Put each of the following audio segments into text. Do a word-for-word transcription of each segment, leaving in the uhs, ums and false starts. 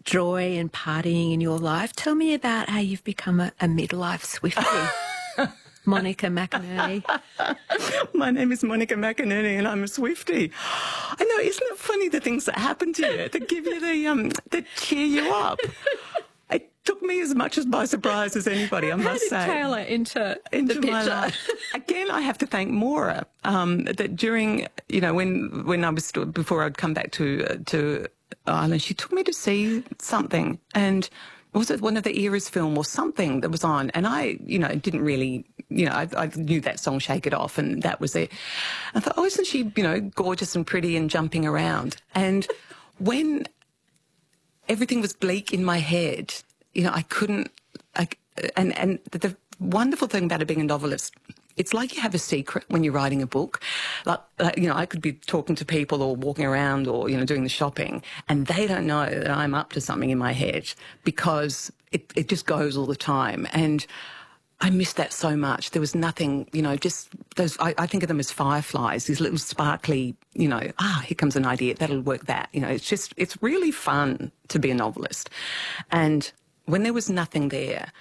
joy and partying in your life. Tell me about how you've become a, a midlife Swiftie. Monica McInerney. My name is Monica McInerney and I'm a Swiftie. I know, isn't it funny the things that happen to you that give you the, um, that cheer you up? It took me as much as by surprise as anybody, I must How did say. Taylor enter, into the picture? My life. Again, I have to thank Maura, um, that during, you know, when, when I was, still, before I'd come back to, uh, to Ireland, she took me to see something, and was it one of the Eras film or something that was on? And I, you know, didn't really, you know, I, I knew that song, Shake It Off, and that was it. I thought, oh, isn't she, you know, gorgeous and pretty and jumping around? And when everything was bleak in my head, you know, I couldn't, I, and, and the wonderful thing about it being a novelist, it's like you have a secret when you're writing a book. Like, uh, you know, I could be talking to people or walking around or, you know, doing the shopping, and they don't know that I'm up to something in my head because it, it just goes all the time. And I miss that so much. There was nothing, you know, just those, I, I think of them as fireflies, these little sparkly, you know, ah, here comes an idea, that'll work that. You know, it's just, it's really fun to be a novelist. And when there was nothing there,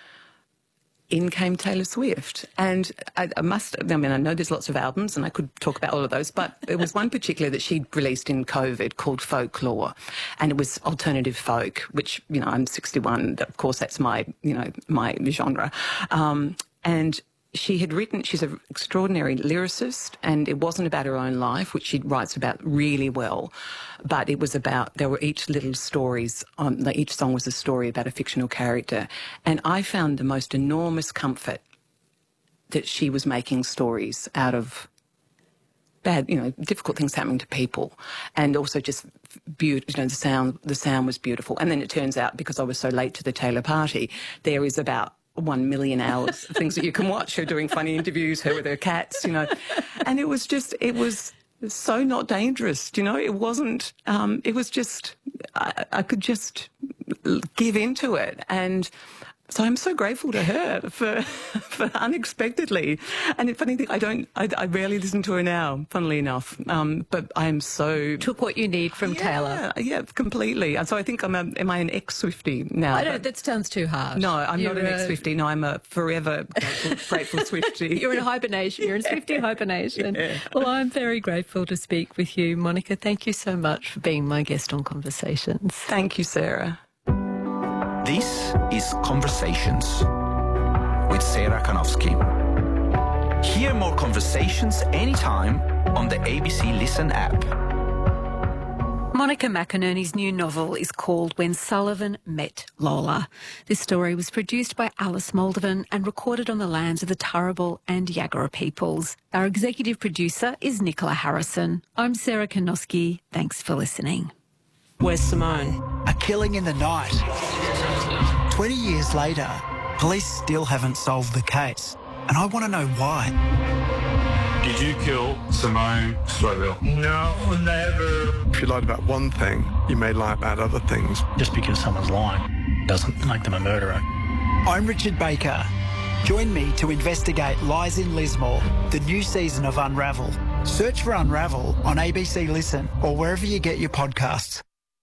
in came Taylor Swift. And I, I must, I mean, I know there's lots of albums and I could talk about all of those, but there was one particular that she released in COVID called Folklore. And it was alternative folk, which, you know, I'm sixty-one. Of course, that's my, you know, my genre. Um, and she had written, she's an extraordinary lyricist, and it wasn't about her own life, which she writes about really well, but it was about, there were each little stories, on, like each song was a story about a fictional character. And I found the most enormous comfort that she was making stories out of bad, you know, difficult things happening to people, and also just beautiful, you know, the sound, the sound was beautiful. And then it turns out, because I was so late to the Taylor party, there is about one million hours of things that you can watch, her doing funny interviews, her with her cats, you know. And it was just, it was so not dangerous, you know. It wasn't, um, it was just, I, I could just give into it. And so I'm so grateful to her for, for unexpectedly. And the funny thing, I don't, I, I rarely listen to her now, funnily enough. Um, but I am so... Took what you need from yeah, Taylor. Yeah, completely. And so I think I'm a, am I an ex-Swiftie now? I don't, that sounds too hard. No, I'm You're not an a- ex-Swiftie. No, I'm a forever grateful, grateful Swiftie. You're in hibernation. You're in Swiftie hibernation. Yeah. Well, I'm very grateful to speak with you, Monica. Thank you so much for being my guest on Conversations. Thank you, Sarah. This is Conversations with Sarah Kanowski. Hear more conversations anytime on the A B C Listen app. Monica McInerney's new novel is called When Sullivan Met Lola. This story was produced by Alice Moldovan and recorded on the lands of the Turrbal and Yagara peoples. Our executive producer is Nicola Harrison. I'm Sarah Kanowski. Thanks for listening. Where's Simone? A killing in the night. twenty years later, police still haven't solved the case. And I want to know why. Did you kill Simone Stroville? No, never. If you lied about one thing, you may lie about other things. Just because someone's lying doesn't make them a murderer. I'm Richard Baker. Join me to investigate Lies in Lismore, the new season of Unravel. Search for Unravel on A B C Listen or wherever you get your podcasts.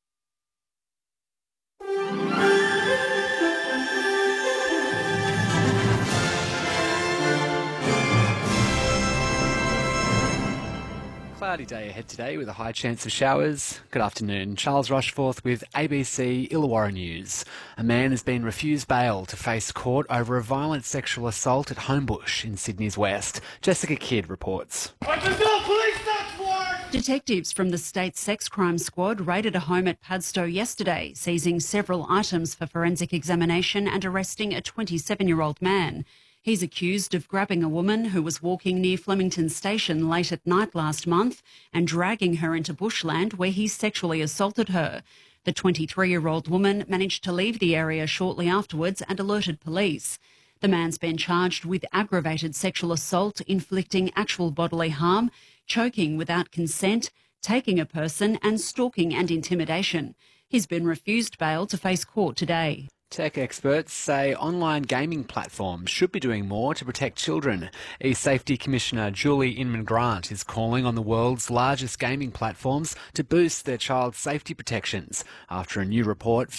Cloudy day ahead today with a high chance of showers. Good afternoon. Charles Rushforth with A B C Illawarra News. A man has been refused bail to face court over a violent sexual assault at Homebush in Sydney's West. Jessica Kidd reports. Detectives from the State Sex Crime Squad raided a home at Padstow yesterday, seizing several items for forensic examination and arresting a twenty-seven-year-old man. He's accused of grabbing a woman who was walking near Flemington Station late at night last month and dragging her into bushland where he sexually assaulted her. The twenty-three-year-old woman managed to leave the area shortly afterwards and alerted police. The man's been charged with aggravated sexual assault, inflicting actual bodily harm, choking without consent, taking a person and stalking and intimidation. He's been refused bail to face court today. Tech experts say online gaming platforms should be doing more to protect children. E-Safety Commissioner Julie Inman-Grant is calling on the world's largest gaming platforms to boost their child safety protections after a new report